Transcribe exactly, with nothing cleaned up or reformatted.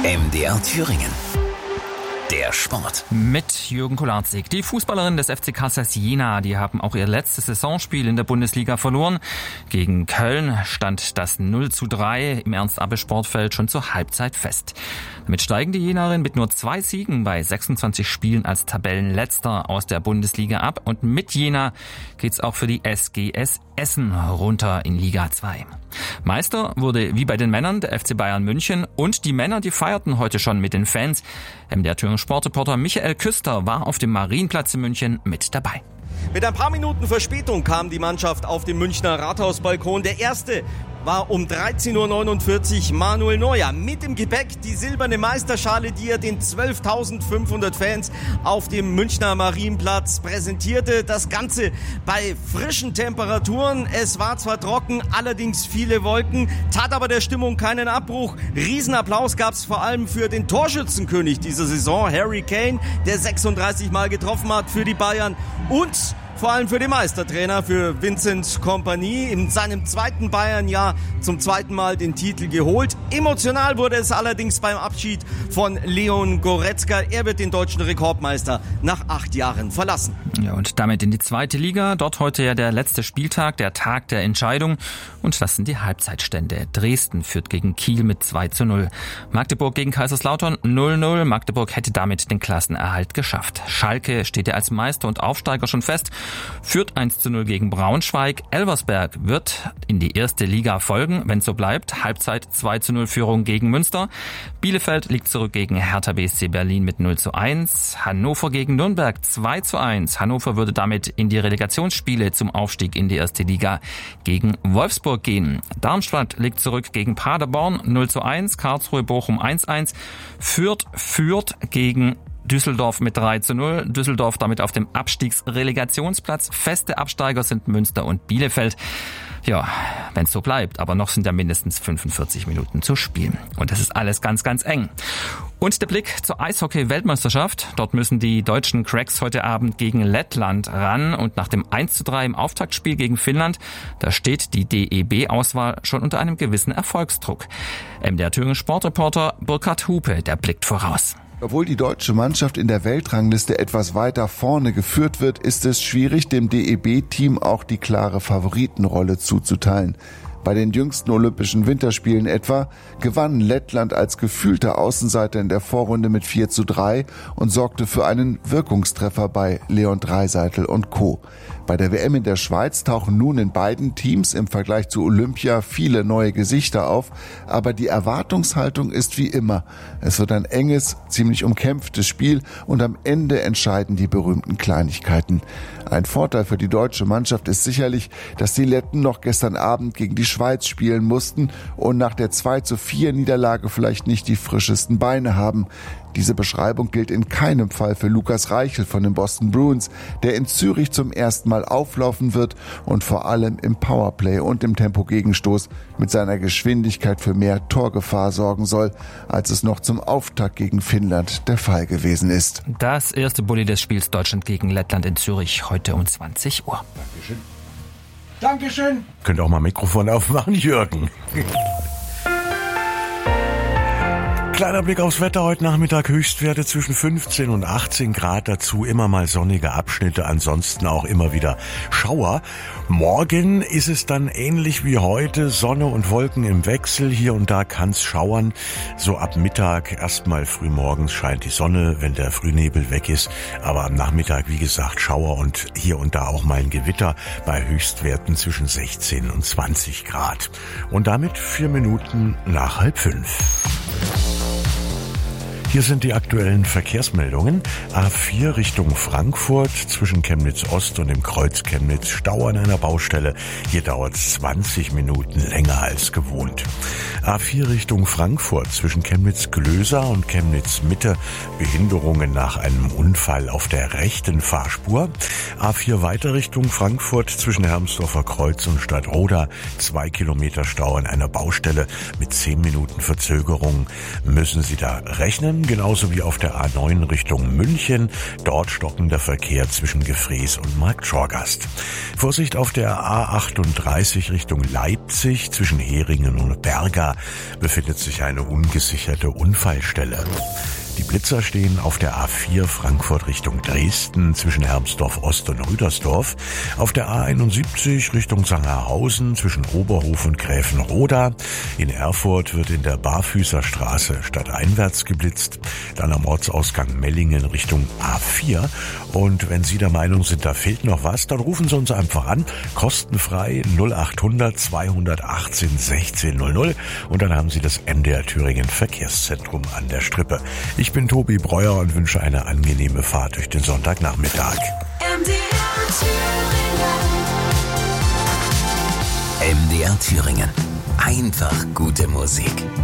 M D R Thüringen. Der Sport. Mit Jürgen Kolarczyk. Die Fußballerinnen des F C Kassel Jena, die haben auch ihr letztes Saisonspiel in der Bundesliga verloren. Gegen Köln stand das null zu drei im Ernst-Abbe-Sportfeld schon zur Halbzeit fest. Damit steigen die Jenerinnen mit nur zwei Siegen bei sechsundzwanzig Spielen als Tabellenletzter aus der Bundesliga ab. Und mit Jena geht's auch für die S G S Essen runter in Liga zwei. Meister wurde wie bei den Männern der F C Bayern München, und die Männer, die feierten heute schon mit den Fans. M D R Thüringen Sportreporter Michael Küster war auf dem Marienplatz in München mit dabei. Mit ein paar Minuten Verspätung kam die Mannschaft auf den Münchner Rathausbalkon. Der erste war um dreizehn Uhr neunundvierzig Manuel Neuer. Mit im Gepäck die silberne Meisterschale, die er den zwölftausendfünfhundert Fans auf dem Münchner Marienplatz präsentierte. Das Ganze bei frischen Temperaturen. Es war zwar trocken, allerdings viele Wolken, tat aber der Stimmung keinen Abbruch. Riesenapplaus gab es vor allem für den Torschützenkönig dieser Saison, Harry Kane, der sechsunddreißig Mal getroffen hat für die Bayern, und vor allem für den Meistertrainer, für Vincent Kompany, in seinem zweiten Bayern-Jahr zum zweiten Mal den Titel geholt. Emotional wurde es allerdings beim Abschied von Leon Goretzka. Er wird den deutschen Rekordmeister nach acht Jahren verlassen. Ja, und damit in die zweite Liga. Dort heute ja der letzte Spieltag, der Tag der Entscheidung. Und das sind die Halbzeitstände. Dresden führt gegen Kiel mit zwei zu null. Magdeburg gegen Kaiserslautern null null. Magdeburg hätte damit den Klassenerhalt geschafft. Schalke steht ja als Meister und Aufsteiger schon fest, führt eins zu null gegen Braunschweig. Elversberg wird in die erste Liga folgen, wenn es so bleibt. Halbzeit zwei zu null Führung gegen Münster. Bielefeld liegt zurück gegen Hertha B S C Berlin mit null zu eins. Hannover gegen Nürnberg zwei zu eins. Hannover würde damit in die Relegationsspiele zum Aufstieg in die erste Liga gegen Wolfsburg gehen. Darmstadt liegt zurück gegen Paderborn null zu eins. Karlsruhe Bochum eins zu eins. Fürth führt gegen Düsseldorf mit drei zu null. Düsseldorf damit auf dem Abstiegsrelegationsplatz. Feste Absteiger sind Münster und Bielefeld. Ja, wenn es so bleibt. Aber noch sind ja mindestens fünfundvierzig Minuten zu spielen. Und das ist alles ganz, ganz eng. Und der Blick zur Eishockey-Weltmeisterschaft. Dort müssen die deutschen Cracks heute Abend gegen Lettland ran. Und nach dem eins zu drei im Auftaktspiel gegen Finnland, da steht die D E B-Auswahl schon unter einem gewissen Erfolgsdruck. M D R Thüringen Sportreporter Burkhard Hupe, der blickt voraus. Obwohl die deutsche Mannschaft in der Weltrangliste etwas weiter vorne geführt wird, ist es schwierig, dem D E B-Team auch die klare Favoritenrolle zuzuteilen. Bei den jüngsten Olympischen Winterspielen etwa gewann Lettland als gefühlter Außenseiter in der Vorrunde mit vier zu drei und sorgte für einen Wirkungstreffer bei Leon Draisaitl und Co. Bei der W M in der Schweiz tauchen nun in beiden Teams im Vergleich zu Olympia viele neue Gesichter auf, aber die Erwartungshaltung ist wie immer. Es wird ein enges, ziemlich umkämpftes Spiel und am Ende entscheiden die berühmten Kleinigkeiten. Ein Vorteil für die deutsche Mannschaft ist sicherlich, dass die Letten noch gestern Abend gegen die Schweiz spielen mussten und nach der zwei zu vier Niederlage vielleicht nicht die frischesten Beine haben. Diese Beschreibung gilt in keinem Fall für Lukas Reichel von den Boston Bruins, der in Zürich zum ersten Mal auflaufen wird und vor allem im Powerplay und im Tempogegenstoß mit seiner Geschwindigkeit für mehr Torgefahr sorgen soll, als es noch zum Auftakt gegen Finnland der Fall gewesen ist. Das erste Bulli des Spiels Deutschland gegen Lettland in Zürich heute um zwanzig Uhr. Dankeschön. Dankeschön. Könnt auch mal Mikrofon aufmachen, Jürgen. Kleiner Blick aufs Wetter heute Nachmittag. Höchstwerte zwischen fünfzehn und achtzehn Grad, dazu immer mal sonnige Abschnitte, ansonsten auch immer wieder Schauer. Morgen ist es dann ähnlich wie heute, Sonne und Wolken im Wechsel. Hier und da kann's schauern. So ab Mittag, erstmal frühmorgens scheint die Sonne, wenn der Frühnebel weg ist. Aber am Nachmittag, wie gesagt, Schauer und hier und da auch mal ein Gewitter bei Höchstwerten zwischen sechzehn und zwanzig Grad. Und damit vier Minuten nach halb fünf. Hier sind die aktuellen Verkehrsmeldungen. A vier Richtung Frankfurt zwischen Chemnitz Ost und dem Kreuz Chemnitz Stau an einer Baustelle. Hier dauert es zwanzig Minuten länger als gewohnt. A vier Richtung Frankfurt zwischen Chemnitz Glöser und Chemnitz Mitte. Behinderungen nach einem Unfall auf der rechten Fahrspur. A vier weiter Richtung Frankfurt zwischen Hermsdorfer Kreuz und Stadtroda. Zwei Kilometer Stau an einer Baustelle mit zehn Minuten Verzögerung. Müssen Sie da rechnen? Richtung, genauso wie auf der A neun Richtung München. Dort stockender Verkehr zwischen Gefrees und Marktschorgast. Vorsicht auf der A achtunddreißig Richtung Leipzig. Zwischen Heringen und Berga befindet sich eine ungesicherte Unfallstelle. Die Blitzer stehen auf der A vier Frankfurt Richtung Dresden zwischen Hermsdorf Ost und Rüdersdorf, auf der A einundsiebzig Richtung Sangerhausen zwischen Oberhof und Gräfenroda. In Erfurt wird in der Barfüßerstraße stadteinwärts geblitzt, dann am Ortsausgang Mellingen Richtung A vier. Und wenn Sie der Meinung sind, da fehlt noch was, dann rufen Sie uns einfach an, kostenfrei null achthundert zweihundertachtzehn sechzehn null null und dann haben Sie das M D R Thüringen Verkehrszentrum an der Strippe. Ich bin Tobi Breuer und wünsche eine angenehme Fahrt durch den Sonntagnachmittag. M D R Thüringen. M D R Thüringen. Einfach gute Musik.